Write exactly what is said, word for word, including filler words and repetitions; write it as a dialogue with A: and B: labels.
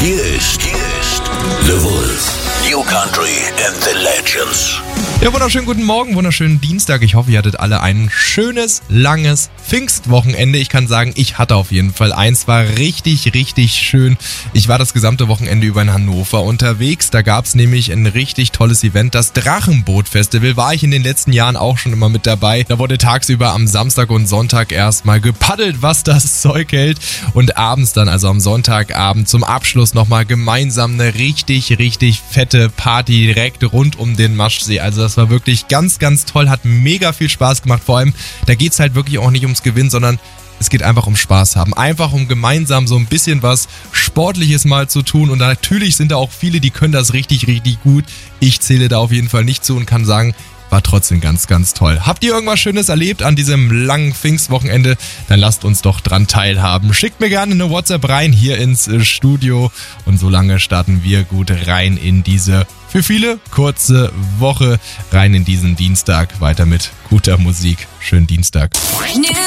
A: Hier ist, hier ist The Wolf. New Country and the Legends.
B: Ja, wunderschönen guten Morgen, wunderschönen Dienstag. Ich hoffe, ihr hattet alle ein schönes, langes Pfingstwochenende. Ich kann sagen, ich hatte auf jeden Fall eins. War richtig, richtig schön. Ich war das gesamte Wochenende über in Hannover unterwegs. Da gab es nämlich ein richtig tolles Event. Das Drachenboot-Festival war ich in den letzten Jahren auch schon immer mit dabei. Da wurde tagsüber am Samstag und Sonntag erstmal gepaddelt, was das Zeug hält. Und abends dann, also am Sonntagabend zum Abschluss nochmal gemeinsam eine richtig, richtig fette Party direkt rund um den Maschsee. Also das war wirklich ganz, ganz toll, hat mega viel Spaß gemacht. Vor allem, da geht es halt wirklich auch nicht ums Gewinnen, sondern es geht einfach um Spaß haben. Einfach um gemeinsam so ein bisschen was Sportliches mal zu tun. Und natürlich sind da auch viele, die können das richtig, richtig gut. Ich zähle da auf jeden Fall nicht zu und kann sagen, war trotzdem ganz, ganz toll. Habt ihr irgendwas Schönes erlebt an diesem langen Pfingstwochenende? Dann lasst uns doch dran teilhaben. Schickt mir gerne eine WhatsApp rein hier ins Studio. Und solange starten wir gut rein in diese für viele kurze Woche. Rein in diesen Dienstag. Weiter mit guter Musik. Schönen Dienstag.